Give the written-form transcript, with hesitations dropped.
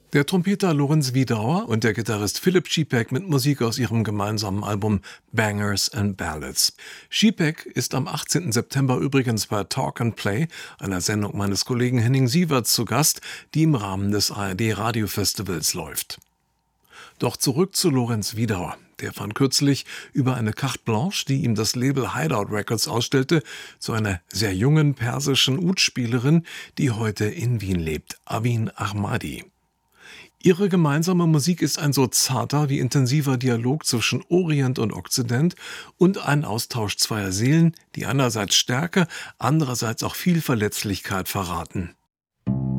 Der Trompeter Lorenz Wiedauer und der Gitarrist Philipp Schipek mit Musik aus ihrem gemeinsamen Album Bangers and Ballads. Schipek ist am 18. September übrigens bei Talk and Play, einer Sendung meines Kollegen Henning Sieverts, zu Gast, die im Rahmen des ARD-Radiofestivals läuft. Doch zurück zu Lorenz Wiedauer. Der fand kürzlich über eine Carte Blanche, die ihm das Label Hideout Records ausstellte, zu einer sehr jungen persischen Ud-Spielerin, die heute in Wien lebt, Avin Ahmadi. Ihre gemeinsame Musik ist ein so zarter wie intensiver Dialog zwischen Orient und Okzident und ein Austausch zweier Seelen, die einerseits Stärke, andererseits auch viel Verletzlichkeit verraten.